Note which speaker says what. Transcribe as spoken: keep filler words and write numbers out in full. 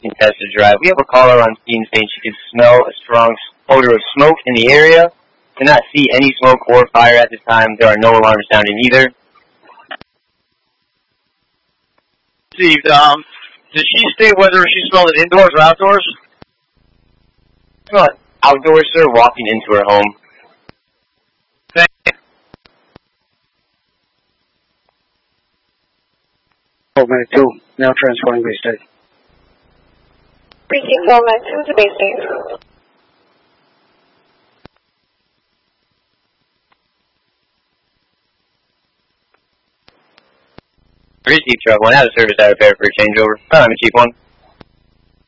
Speaker 1: contested drive. We have a caller on scene saying she can smell a strong odor of smoke in the area. Cannot see any smoke or fire at this time. There are no alarms sounding either.
Speaker 2: Received. Um, did she state whether she smelled it indoors or outdoors?
Speaker 1: Smell it outdoors, sir, walking into her home.
Speaker 2: Thank you.
Speaker 3: twelve ninety-two, now transporting base state.
Speaker 4: Precinct twelve ninety-two to base state.
Speaker 1: Receive truck one out of service out of repair for a changeover. Alright, Chief one.